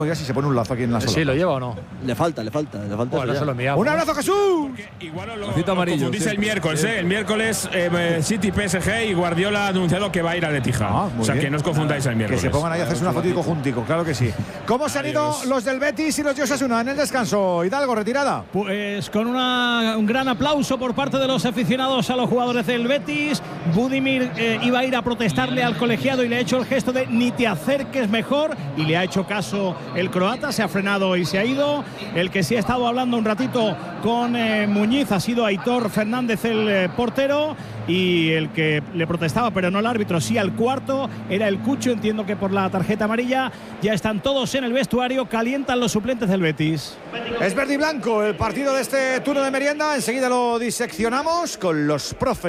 Oiga, si se pone un lazo aquí en la sala. ¿Sí lo lleva o no? Le falta. Bueno, se lo enviamos. ¡Un abrazo, Jesús! Igual lo confundís el miércoles, ¿eh? El miércoles City PSG y Guardiola ha anunciado que va a ir al Etihad. O sea, bien. que no os confundáis el miércoles. Que se pongan ahí a hacerse una fotico juntico, claro que sí. ¿Cómo se han ido los del Betis y los de Osasuna en el descanso? Hidalgo, retirada. Pues con un gran aplauso por parte de los aficionados a los jugadores del Betis. Budimir iba a ir a protestarle al colegiado y le ha hecho el gesto de ni te acerques mejor, y le ha hecho caso el croata, se ha frenado y se ha ido. El que sí ha estado hablando un ratito con Muñiz ha sido Aitor Fernández, el portero, y el que le protestaba, pero no el árbitro, sí al cuarto, era el Cucho, entiendo que por la tarjeta amarilla. Ya están todos en el vestuario, calientan los suplentes del Betis. Es verde y blanco el partido de este turno de merienda, enseguida lo diseccionamos con los profes.